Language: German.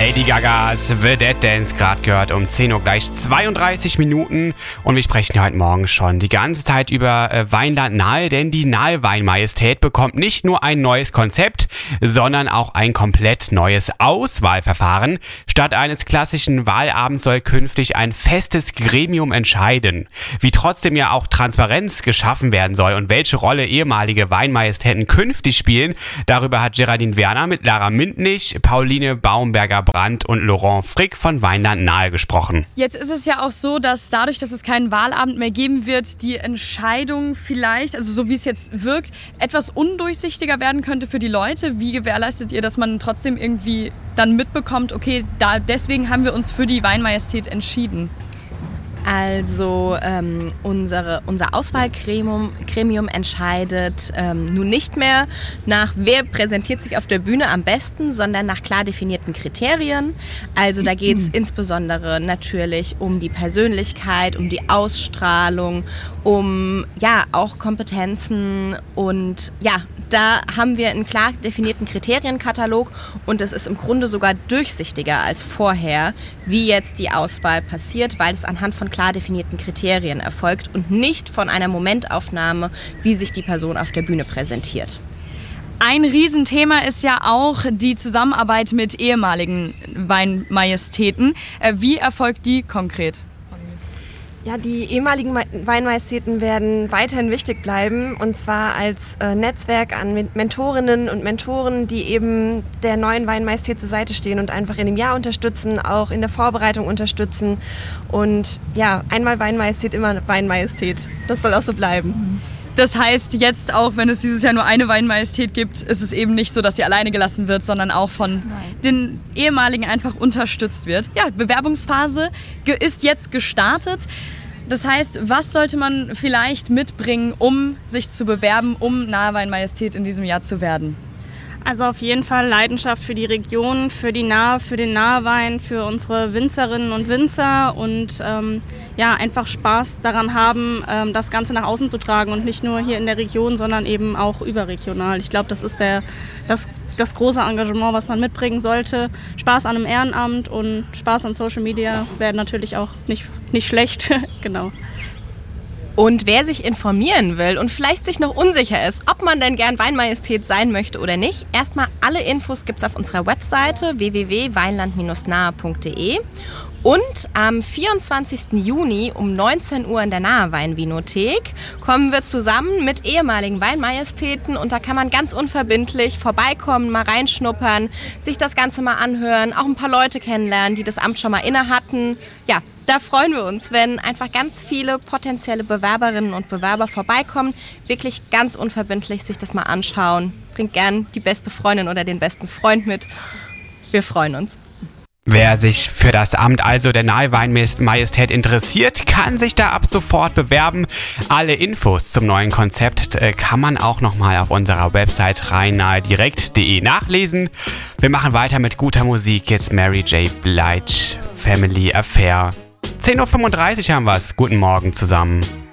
Lady Gagas The Dead Dance gerade gehört um 10 Uhr gleich 32 Minuten und wir sprechen heute Morgen schon die ganze Zeit über Weinland Nahe, denn die Nahe Weinmajestät bekommt nicht nur ein neues Konzept, sondern auch ein komplett neues Auswahlverfahren. Statt eines klassischen Wahlabends soll künftig ein festes Gremium entscheiden. Wie trotzdem ja auch Transparenz geschaffen werden soll und welche Rolle ehemalige Weinmajestäten künftig spielen, darüber hat Geraldine Werner mit Lara Mintnich, Pauline Baumberger-Brandt und Laurent Frick von Weinland Nahe gesprochen. Jetzt ist es ja auch so, dass dadurch, dass es keinen Wahlabend mehr geben wird, die Entscheidung vielleicht, also so wie es jetzt wirkt, etwas undurchsichtiger werden könnte für die Leute. Wie gewährleistet ihr, dass man trotzdem irgendwie dann mitbekommt, okay, deswegen haben wir uns für die Weinmajestät entschieden? Also unser Auswahlgremium entscheidet nun nicht mehr nach, wer präsentiert sich auf der Bühne am besten, sondern nach klar definierten Kriterien. Also da geht es insbesondere natürlich um die Persönlichkeit, um die Ausstrahlung, um auch Kompetenzen und da haben wir einen klar definierten Kriterienkatalog und es ist im Grunde sogar durchsichtiger als vorher, wie jetzt die Auswahl passiert, weil es anhand von klar definierten Kriterien erfolgt und nicht von einer Momentaufnahme, wie sich die Person auf der Bühne präsentiert. Ein Riesenthema ist ja auch die Zusammenarbeit mit ehemaligen Weinmajestäten. Wie erfolgt die konkret? Ja, die ehemaligen Weinmajestäten werden weiterhin wichtig bleiben und zwar als Netzwerk an Mentorinnen und Mentoren, die eben der neuen Weinmajestät zur Seite stehen und einfach in dem Jahr unterstützen, auch in der Vorbereitung unterstützen und einmal Weinmajestät, immer Weinmajestät. Das soll auch so bleiben. Das heißt, jetzt auch, wenn es dieses Jahr nur eine Weinmajestät gibt, ist es eben nicht so, dass sie alleine gelassen wird, sondern auch von den ehemaligen einfach unterstützt wird. Ja, Bewerbungsphase ist jetzt gestartet. Das heißt, was sollte man vielleicht mitbringen, um sich zu bewerben, um Nahe Weinmajestät in diesem Jahr zu werden? Also auf jeden Fall Leidenschaft für die Region, für den Nahewein, für unsere Winzerinnen und Winzer und einfach Spaß daran haben, das Ganze nach außen zu tragen und nicht nur hier in der Region, sondern eben auch überregional. Ich glaube, das ist das große Engagement, was man mitbringen sollte. Spaß an einem Ehrenamt und Spaß an Social Media wäre natürlich auch nicht schlecht. Genau. Und wer sich informieren will und vielleicht sich noch unsicher ist, ob man denn gern Weinmajestät sein möchte oder nicht, erstmal alle Infos gibt's auf unserer Webseite www.weinland-nahe.de. Und am 24. Juni um 19 Uhr in der Nahe Weinvinothek kommen wir zusammen mit ehemaligen Weinmajestäten und da kann man ganz unverbindlich vorbeikommen, mal reinschnuppern, sich das Ganze mal anhören, auch ein paar Leute kennenlernen, die das Amt schon mal inne hatten. Ja, da freuen wir uns, wenn einfach ganz viele potenzielle Bewerberinnen und Bewerber vorbeikommen, wirklich ganz unverbindlich sich das mal anschauen. Bringt gern die beste Freundin oder den besten Freund mit. Wir freuen uns. Wer sich für das Amt also der Nahe Weinmajestät interessiert, kann sich da ab sofort bewerben. Alle Infos zum neuen Konzept kann man auch nochmal auf unserer Website rheinnahedirekt.de nachlesen. Wir machen weiter mit guter Musik. Jetzt Mary J. Blige, Family Affair. 10.35 Uhr haben wir es. Guten Morgen zusammen.